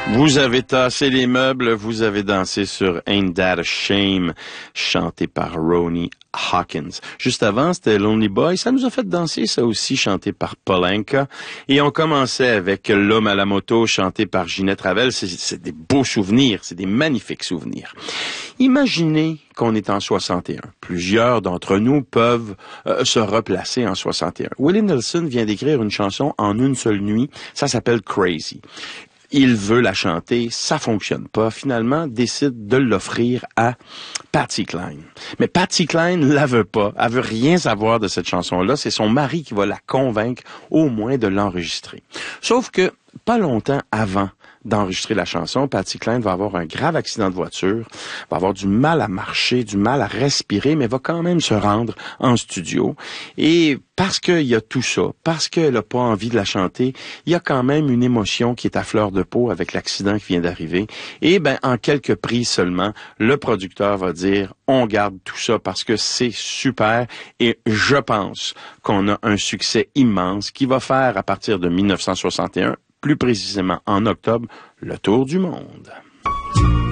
Vous avez tassé les meubles, vous avez dansé sur Ain't That a Shame, chanté par Ronnie Hawkins. Juste avant, c'était Lonely Boy. Ça nous a fait danser, ça aussi, chanté par Polanka. Et on commençait avec L'Homme à la moto, chanté par Ginette Ravel. C'est des beaux souvenirs, c'est des magnifiques souvenirs. Imaginez qu'on est en 61. Plusieurs d'entre nous peuvent se replacer en 61. Willie Nelson vient d'écrire une chanson en une seule nuit. Ça s'appelle Crazy. Il veut la chanter, ça fonctionne pas. Finalement, décide de l'offrir à Patsy Cline. Mais Patsy Cline la veut pas. Elle veut rien savoir de cette chanson-là. C'est son mari qui va la convaincre au moins de l'enregistrer. Sauf que, pas longtemps avant d'enregistrer la chanson, Patsy Cline va avoir un grave accident de voiture, va avoir du mal à marcher, du mal à respirer, mais va quand même se rendre en studio. Et parce qu'il y a tout ça, parce qu'elle n'a pas envie de la chanter, il y a quand même une émotion qui est à fleur de peau avec l'accident qui vient d'arriver. Et en quelques prises seulement, le producteur va dire « On garde tout ça parce que c'est super et je pense qu'on a un succès immense qui va faire à partir de 1961, plus précisément en octobre, le tour du monde. »